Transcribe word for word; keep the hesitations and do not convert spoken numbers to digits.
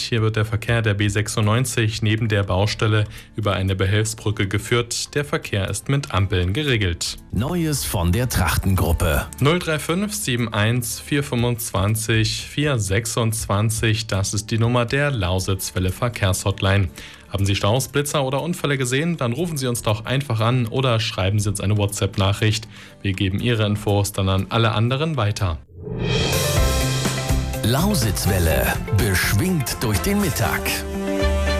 Hier wird der Verkehr der B sechsundneunzig neben der Baustelle über eine Behelfsbrücke geführt. Der Verkehr ist mit Ampeln geregelt. Neues von der Trachtengruppe. null drei fünf sieben eins vier fünfundzwanzig vier sechsundzwanzig, das ist die Nummer der Lausitzwelle Verkehrshotline. Haben Sie Staus, Blitzer oder Unfälle gesehen? Dann rufen Sie uns doch einfach an oder schreiben Sie uns eine WhatsApp-Nachricht. Wir geben Ihre Infos dann an alle anderen weiter. Lausitzwelle, beschwingt durch den Mittag.